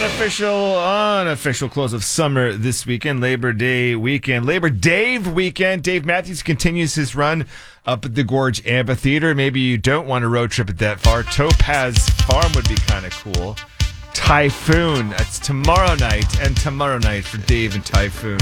unofficial close of summer this weekend, Labor Day weekend. Labor Dave weekend. Dave Matthews continues his run up at the Gorge Amphitheater. Maybe you don't want a road trip it that far. Topaz Farm would be kind of cool. Typhoon. That's tomorrow night and tomorrow night for Dave and Typhoon.